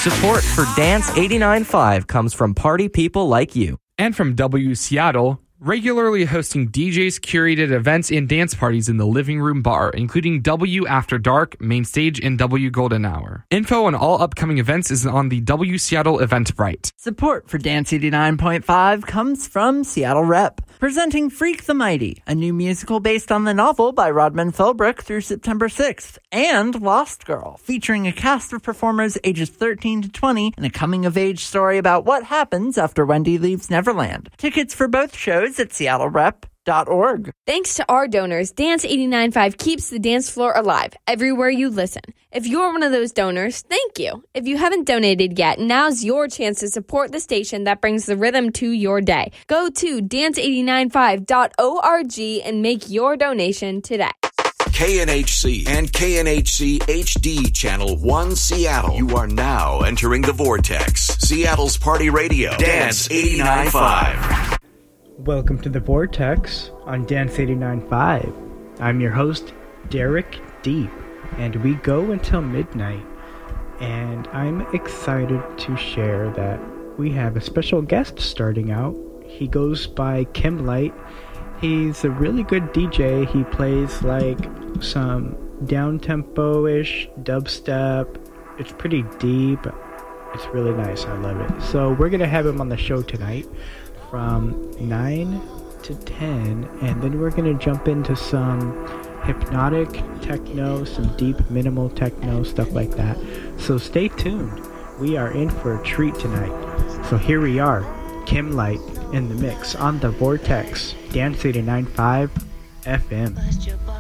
Support for Dance 89.5 comes from party people like you. And from W Seattle, regularly hosting DJs, curated events, and dance parties in the Living Room Bar, including W After Dark, Main Stage, and W Golden Hour. Info on all upcoming events is on the W Seattle Eventbrite. Support for Dance 89.5 comes from Seattle Rep, presenting Freak the Mighty, a new musical based on the novel by Rodman Philbrick through September 6th, and Lost Girl, featuring a cast of performers ages 13 to 20 in a coming-of-age story about what happens after Wendy leaves Neverland. Tickets for both shows at seattlerep.org. Thanks to our donors, Dance 89.5 keeps the dance floor alive everywhere you listen. If you're one of those donors, thank you. If you haven't donated yet, now's your chance to support the station that brings the rhythm to your day. Go to dance895.org and make your donation today. KNHC and KNHC HD Channel 1 Seattle. You are now entering the vortex. Seattle's Party Radio. Dance 89.5. Welcome to the Vortex on Dance 89.5. I'm your host, Derek Deep, and we go until midnight. And I'm excited to share that we have a special guest starting out. He goes by Kim Light. He's a really good DJ. He plays like some down-tempo-ish dubstep. It's pretty deep. It's really nice. I love it. So we're going to have him on the show tonight from 9 to 10, and then we're going to jump into some hypnotic techno, some deep minimal techno, stuff like that. So stay tuned. We are in for a treat tonight. So here we are, Kim Light in the mix on the Vortex, Dance 89.5 FM.